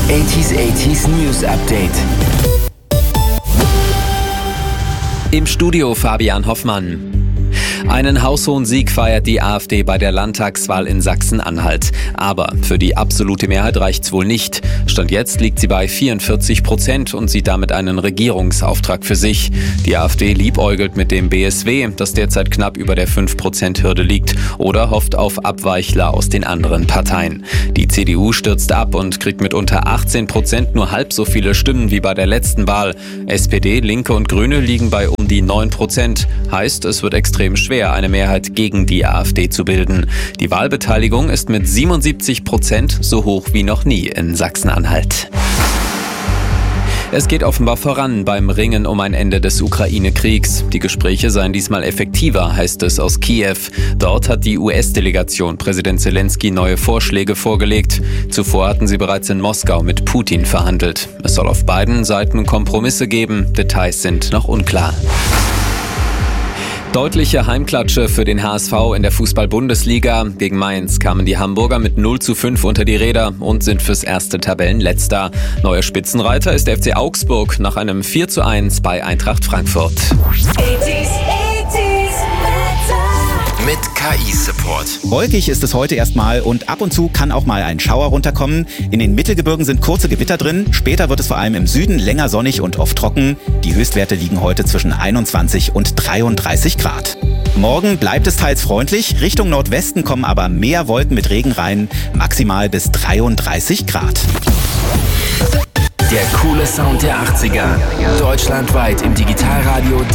80s News Update. Im Studio Fabian Hoffmann. Einen haushohen Sieg feiert die AfD bei der Landtagswahl in Sachsen-Anhalt. Aber für die absolute Mehrheit reicht's wohl nicht. Stand jetzt liegt sie bei 44% und sieht damit einen Regierungsauftrag für sich. Die AfD liebäugelt mit dem BSW, das derzeit knapp über der 5%-Hürde liegt, oder hofft auf Abweichler aus den anderen Parteien. Die CDU stürzt ab und kriegt mit unter 18% nur halb so viele Stimmen wie bei der letzten Wahl. SPD, Linke und Grüne liegen bei um die 9%. Heißt, es wird extrem schwer, eine Mehrheit gegen die AfD zu bilden. Die Wahlbeteiligung ist mit 77% so hoch wie noch nie in Sachsen-Anhalt. Es geht offenbar voran beim Ringen um ein Ende des Ukraine-Kriegs. Die Gespräche seien diesmal effektiver, heißt es aus Kiew. Dort hat die US-Delegation Präsident Zelensky neue Vorschläge vorgelegt. Zuvor hatten sie bereits in Moskau mit Putin verhandelt. Es soll auf beiden Seiten Kompromisse geben. Details sind noch unklar. Deutliche Heimklatsche für den HSV in der Fußball-Bundesliga. Gegen Mainz kamen die Hamburger mit 0:5 unter die Räder und sind fürs erste Tabellenletzter. Neuer Spitzenreiter ist der FC Augsburg nach einem 4:1 bei Eintracht Frankfurt. Mit KI-Support. Wolkig ist es heute erstmal und ab und zu kann auch mal ein Schauer runterkommen. In den Mittelgebirgen sind kurze Gewitter drin. Später wird es vor allem im Süden länger sonnig und oft trocken. Die Höchstwerte liegen heute zwischen 21 und 33 Grad. Morgen bleibt es teils freundlich. Richtung Nordwesten kommen aber mehr Wolken mit Regen rein. Maximal bis 33 Grad. Der coole Sound der 80er. Deutschlandweit im Digitalradio